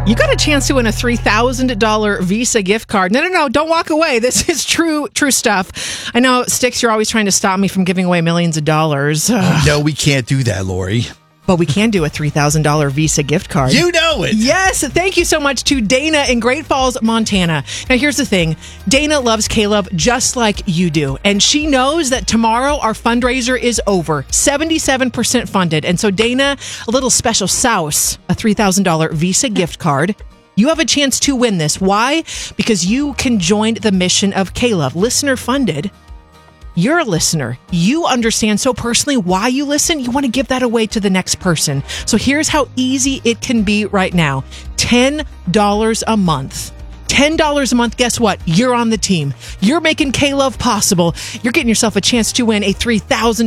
You got a chance to win a $3,000 Visa gift card. No, don't walk away. This is true stuff. I know, Styx, you're always trying to stop me from giving away millions of dollars. No, we can't do that, Lori. But we can do a $3,000 Visa gift card. You know it. Yes. Thank you so much to Dana in Great Falls, Montana. Now, here's the thing. Dana loves Caleb just like you do. And she knows that tomorrow our fundraiser is over. 77% funded. And so, Dana, a little special sauce, a $3,000 Visa gift card. You have a chance to win this. Why? Because you can join the mission of Caleb. Listener funded. You're a listener. You understand so personally why you listen. You want to give that away to the next person. So here's how easy it can be right now. $10 a month. $10 a month. Guess what? You're on the team. You're making K-Love possible. You're getting yourself a chance to win a $3,000